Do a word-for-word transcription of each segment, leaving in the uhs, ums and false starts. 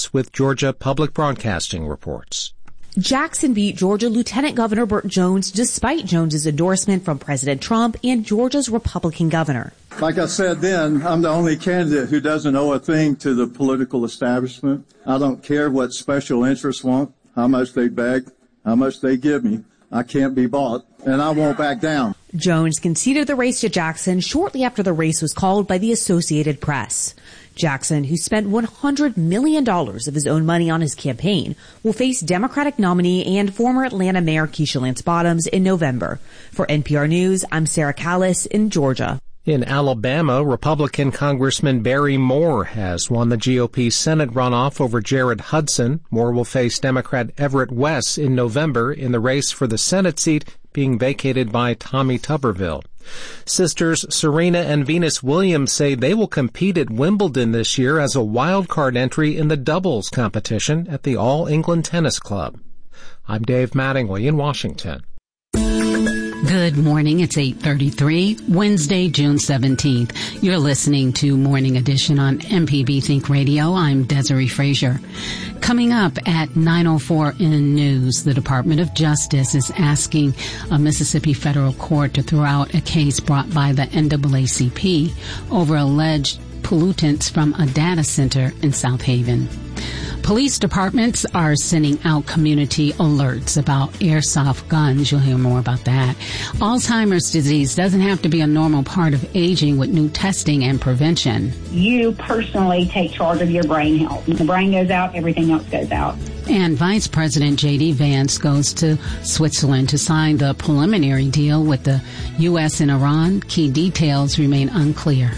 Jones with Georgia Public Broadcasting reports. Jackson beat Georgia Lieutenant Governor Burt Jones despite Jones's endorsement from President Trump and Georgia's Republican governor. Like I said then, I'm the only candidate who doesn't owe a thing to the political establishment. I don't care what special interests want, how much they beg, how much they give me. I can't be bought, and I won't back down. Jones conceded the race to Jackson shortly after the race was called by the Associated Press. Jackson, who spent one hundred million dollars of his own money on his campaign, will face Democratic nominee and former Atlanta Mayor Keisha Lance Bottoms in November. For N P R News, I'm Sarah Callis in Georgia. In Alabama, Republican Congressman Barry Moore has won the G O P Senate runoff over Jared Hudson. Moore will face Democrat Everett West in November in the race for the Senate seat being vacated by Tommy Tuberville. Sisters Serena and Venus Williams say they will compete at Wimbledon this year as a wild card entry in the doubles competition at the All England Tennis Club. I'm Dave Mattingly in Washington. Good morning. It's eight thirty-three, Wednesday, June seventeenth. You're listening to Morning Edition on M P B Think Radio. I'm Desiree Frazier. Coming up at nine oh four in news, the Department of Justice is asking a Mississippi federal court to throw out a case brought by the N double A C P over alleged pollutants from a data center in South Haven. Police departments are sending out community alerts about airsoft guns. You'll hear more about that. Alzheimer's disease doesn't have to be a normal part of aging with new testing and prevention. You personally take charge of your brain health. When the brain goes out, everything else goes out. And Vice President J D Vance goes to Switzerland to sign the preliminary deal with the U S and Iran. Key details remain unclear.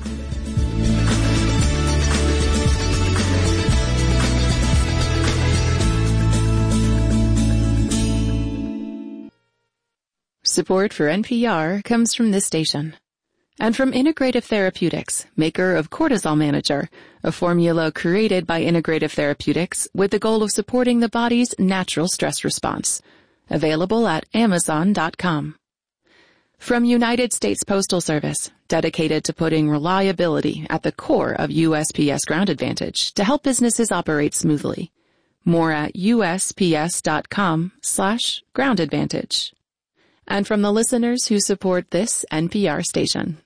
Support for N P R comes from this station. And from Integrative Therapeutics, maker of Cortisol Manager, a formula created by Integrative Therapeutics with the goal of supporting the body's natural stress response. Available at amazon dot com. From United States Postal Service, dedicated to putting reliability at the core of U S P S Ground Advantage to help businesses operate smoothly. More at U S P S dot com slash ground advantage. And from the listeners who support this N P R station.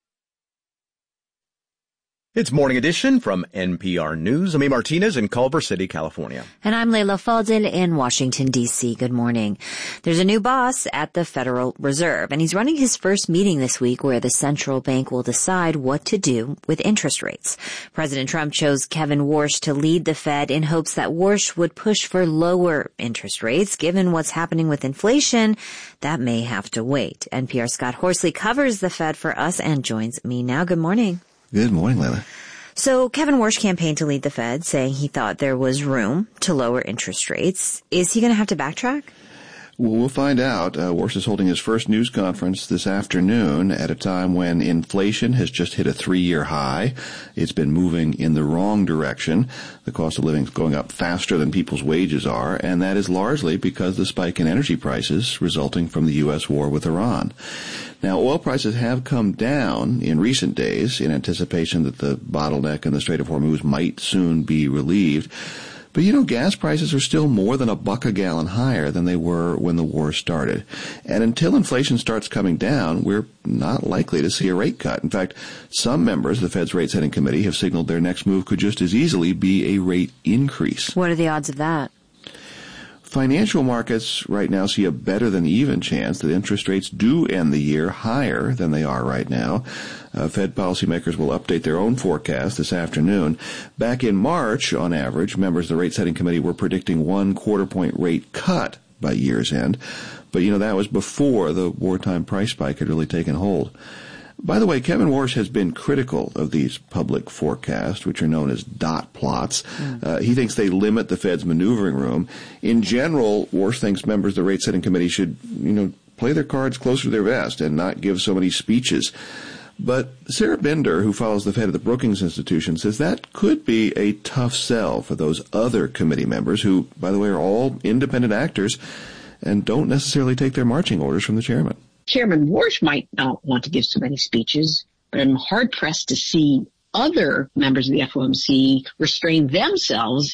It's Morning Edition from N P R News. I'm A. Martinez in Culver City, California. And I'm Leila Fadel in Washington, D C. Good morning. There's a new boss at the Federal Reserve, and he's running his first meeting this week where the central bank will decide what to do with interest rates. President Trump chose Kevin Warsh to lead the Fed in hopes that Warsh would push for lower interest rates. Given what's happening with inflation, that may have to wait. N P R Scott Horsley covers the Fed for us and joins me now. Good morning. Good morning, Leila. So Kevin Warsh campaigned to lead the Fed, saying he thought there was room to lower interest rates. Is he going to have to backtrack? Well, we'll find out. Uh, Warsh is holding his first news conference this afternoon at a time when inflation has just hit a three-year high. It's been moving in the wrong direction. The cost of living is going up faster than people's wages are, and that is largely because of the spike in energy prices resulting from the U S war with Iran. Now, oil prices have come down in recent days in anticipation that the bottleneck in the Strait of Hormuz might soon be relieved. But, you know, gas prices are still more than a buck a gallon higher than they were when the war started. And until inflation starts coming down, we're not likely to see a rate cut. In fact, some members of the Fed's rate setting committee have signaled their next move could just as easily be a rate increase. What are the odds of that? Financial markets right now see a better than even chance that interest rates do end the year higher than they are right now. Uh, Fed policymakers will update their own forecast this afternoon. Back in March, on average, members of the rate setting committee were predicting one quarter point rate cut by year's end. But, you know, that was before the wartime price spike had really taken hold. By the way, Kevin Warsh has been critical of these public forecasts, which are known as dot plots. Mm. Uh, he thinks they limit the Fed's maneuvering room. In general, Warsh thinks members of the rate-setting committee should, you know, play their cards closer to their vest and not give so many speeches. But Sarah Bender, who follows the Fed at the Brookings Institution, says that could be a tough sell for those other committee members who, by the way, are all independent actors and don't necessarily take their marching orders from the chairman. Chairman Warsh might not want to give so many speeches, but I'm hard-pressed to see other members of the F O M C restrain themselves